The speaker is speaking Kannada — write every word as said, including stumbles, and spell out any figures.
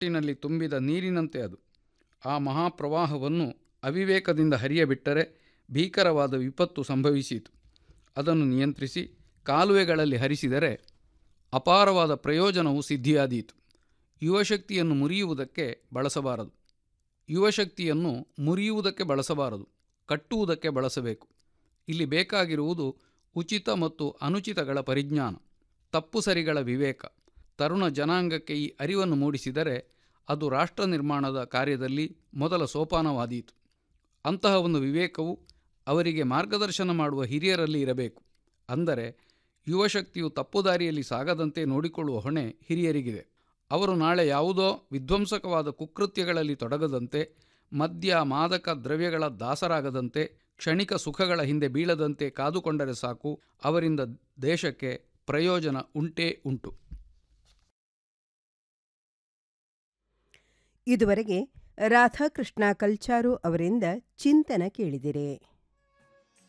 ತೊಟ್ಟಿನಲ್ಲಿ ತುಂಬಿದ ನೀರಿನಂತೆ ಅದು. ಆ ಮಹಾಪ್ರವಾಹವನ್ನು ಅವಿವೇಕದಿಂದ ಹರಿಯಬಿಟ್ಟರೆ ಭೀಕರವಾದ ವಿಪತ್ತು ಸಂಭವಿಸಿತು. ಅದನ್ನು ನಿಯಂತ್ರಿಸಿ ಕಾಲುವೆಗಳಲ್ಲಿ ಹರಿಸಿದರೆ ಅಪಾರವಾದ ಪ್ರಯೋಜನವು ಸಿದ್ಧಿಯಾದೀತು. ಯುವಶಕ್ತಿಯನ್ನು ಮುರಿಯುವುದಕ್ಕೆ ಬಳಸಬಾರದು. ಯುವಶಕ್ತಿಯನ್ನು ಮುರಿಯುವುದಕ್ಕೆ ಬಳಸಬಾರದು, ಕಟ್ಟುವುದಕ್ಕೆ ಬಳಸಬೇಕು. ಇಲ್ಲಿ ಬೇಕಾಗಿರುವುದು ಉಚಿತ ಮತ್ತು ಅನುಚಿತಗಳ ಪರಿಜ್ಞಾನ, ತಪ್ಪು ಸರಿಗಳ ವಿವೇಕ. ತರುಣ ಜನಾಂಗಕ್ಕೆ ಈ ಅರಿವನ್ನು ಮೂಡಿಸಿದರೆ ಅದು ರಾಷ್ಟ್ರ ನಿರ್ಮಾಣದ ಕಾರ್ಯದಲ್ಲಿ ಮೊದಲ ಸೋಪಾನವಾದೀತು. ಅಂತಹ ಒಂದು ವಿವೇಕವು ಅವರಿಗೆ ಮಾರ್ಗದರ್ಶನ ಮಾಡುವ ಹಿರಿಯರಲ್ಲಿ ಇರಬೇಕು. ಅಂದರೆ ಯುವಶಕ್ತಿಯು ತಪ್ಪುದಾರಿಯಲ್ಲಿ ಸಾಗದಂತೆ ನೋಡಿಕೊಳ್ಳುವ ಹೊಣೆ ಹಿರಿಯರಿಗಿದೆ. ಅವರು ನಾಳೆ ಯಾವುದೋ ವಿಧ್ವಂಸಕವಾದ ಕುಕೃತ್ಯಗಳಲ್ಲಿ ತೊಡಗದಂತೆ, ಮದ್ಯ ಮಾದಕ ದ್ರವ್ಯಗಳ ದಾಸರಾಗದಂತೆ, ಕ್ಷಣಿಕ ಸುಖಗಳ ಹಿಂದೆ ಬೀಳದಂತೆ ಕಾದುಕೊಂಡರೆ ಸಾಕು. ಅವರಿಂದ ದೇಶಕ್ಕೆ ಪ್ರಯೋಜನ ಉಂಟೇ ಉಂಟು. ಇದುವರೆಗೆ ರಾಧಾಕೃಷ್ಣ ಕಲ್ಚಾರು ಅವರಿಂದ ಚಿಂತನ ಕೇಳಿದಿರಿ.